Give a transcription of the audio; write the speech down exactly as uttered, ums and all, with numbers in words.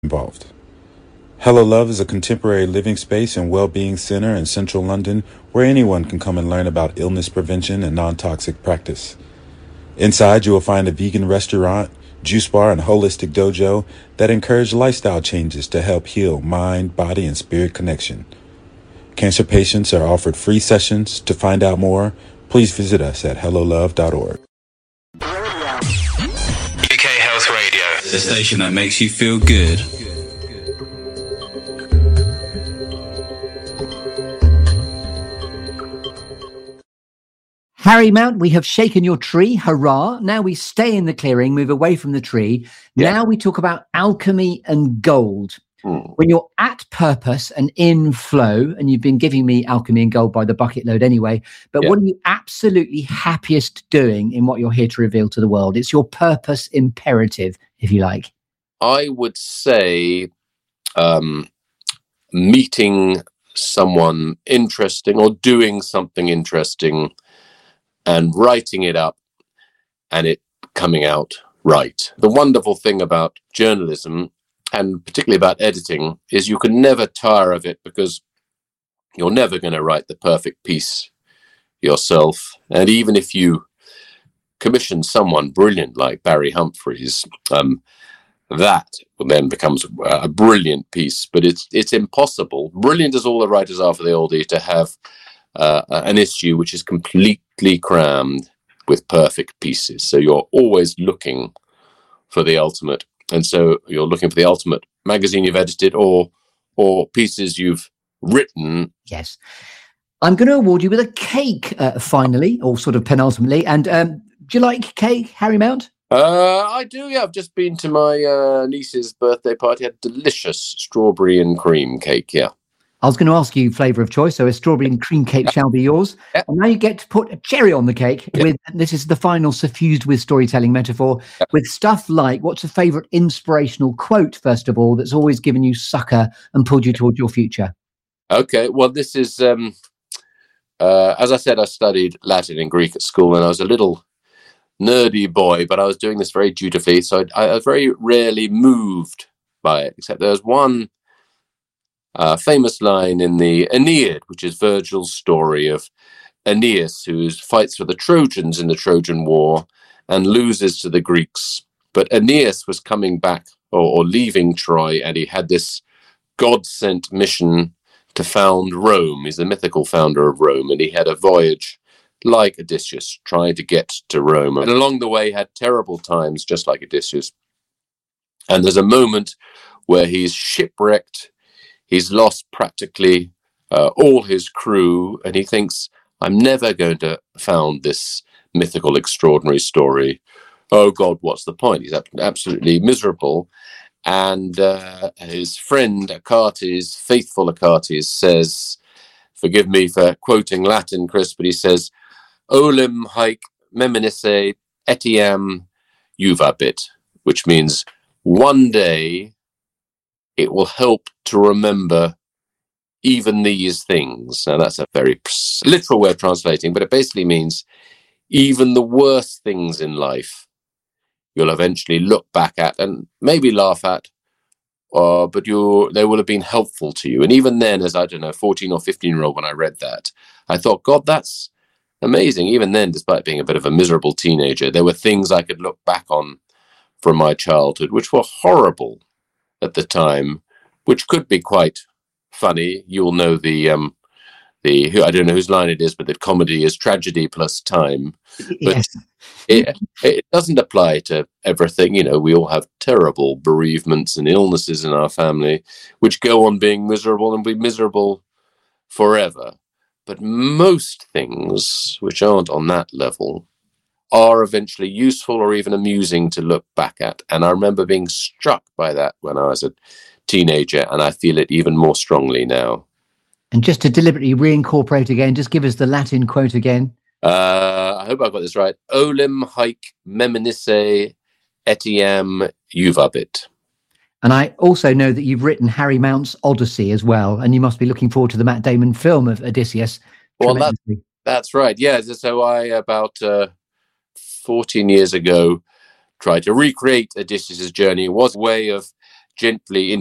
involved. Hello Love is a contemporary living space and well-being center in central London where anyone can come and learn about illness prevention and non-toxic practice. Inside, you will find a vegan restaurant, juice bar, and holistic dojo that encourage lifestyle changes to help heal mind, body, and spirit connection. Cancer patients are offered free sessions. To find out more, please visit us at hello love dot org. U K Health Radio, the station that makes you feel good. Harry Mount, we have shaken your tree. Hurrah. Now we stay in the clearing, move away from the tree. Yeah. Now we talk about alchemy and gold. Mm. When you're at purpose and in flow, and you've been giving me alchemy and gold by the bucket load anyway, but yeah. What are you absolutely happiest doing in what you're here to reveal to the world? It's your purpose imperative, if you like. I would say um, meeting someone interesting or doing something interesting and writing it up and it coming out right. The wonderful thing about journalism, and particularly about editing, is you can never tire of it because you're never going to write the perfect piece yourself. And even if you commission someone brilliant like Barry Humphries, um, that then becomes a brilliant piece. But it's it's impossible, brilliant as all the writers are for the oldie, to have uh, an issue which is completely crammed with perfect pieces. So you're always looking for the ultimate. And so you're looking for the ultimate magazine you've edited or or pieces you've written. Yes. I'm going to award you with a cake uh, finally, or sort of penultimately. And um, do you like cake, Harry Mount? Uh, I do, yeah. I've just been to my uh, niece's birthday party. Had delicious strawberry and cream cake, yeah. I was going to ask you flavour of choice, so a strawberry and cream cake shall be yours. Yep. And now you get to put a cherry on the cake. Yep. With this is the final suffused with storytelling metaphor, yep. With stuff like, what's a favourite inspirational quote, first of all, that's always given you succour and pulled you toward your future? Okay, well, this is, um, uh, as I said, I studied Latin and Greek at school, and I was a little nerdy boy, but I was doing this very dutifully, so I, I was very rarely moved by it, except there was one Uh, famous line in the Aeneid, which is Virgil's story of Aeneas, who fights for the Trojans in the Trojan War and loses to the Greeks. But Aeneas was coming back or, or leaving Troy, and he had this God-sent mission to found Rome. He's the mythical founder of Rome, and he had a voyage like Odysseus, trying to get to Rome. And along the way, had terrible times, just like Odysseus. And there's a moment where he's shipwrecked. He's lost practically uh, all his crew, and he thinks, I'm never going to found this mythical, extraordinary story. Oh, God, what's the point? He's absolutely miserable. And uh, his friend Achates, faithful Achates, says, forgive me for quoting Latin, Chris, but he says, Olim haec meminisse etiam juvabit, which means one day it will help to remember even these things. Now, that's a very literal way of translating, but it basically means even the worst things in life you'll eventually look back at and maybe laugh at, uh, but you they will have been helpful to you. And even then, as I don't know, fourteen or fifteen-year-old, when I read that, I thought, God, that's amazing. Even then, despite being a bit of a miserable teenager, there were things I could look back on from my childhood, which were horrible at the time, which could be quite funny. You'll know the um the who I don't know whose line it is, but that comedy is tragedy plus time. But yes. it, it doesn't apply to everything. You know, we all have terrible bereavements and illnesses in our family, which go on being miserable and be miserable forever. But most things which aren't on that level are eventually useful or even amusing to look back at. And I remember being struck by that when I was a teenager, and I feel it even more strongly now. And just to deliberately reincorporate again, just give us the Latin quote again. Uh, I hope I got this right. Olim haec meminisse etiam juvabit. And I also know that you've written Harry Mount's Odyssey as well, and you must be looking forward to the Matt Damon film of Odysseus. Well, that, that's right. Yeah, so I, about uh, fourteen years ago, tried to recreate Odysseus' journey. It was a way of gently